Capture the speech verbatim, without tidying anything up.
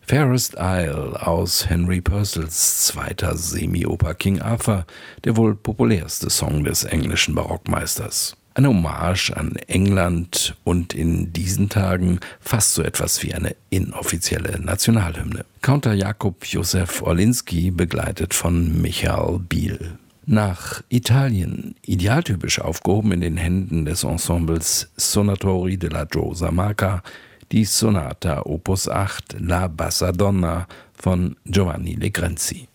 Fairest Isle aus Henry Purcells zweiter Semi-Oper King Arthur, der wohl populärste Song des englischen Barockmeisters. Eine Hommage an England und in diesen Tagen fast so etwas wie eine inoffizielle Nationalhymne. Counter Jakub Józef Orliński, begleitet von Michael Biel. Nach Italien, idealtypisch aufgehoben in den Händen des Ensembles Sonatori della Giosa Marca, die Sonata Opus acht La Bassa Donna von Giovanni Legrenzi.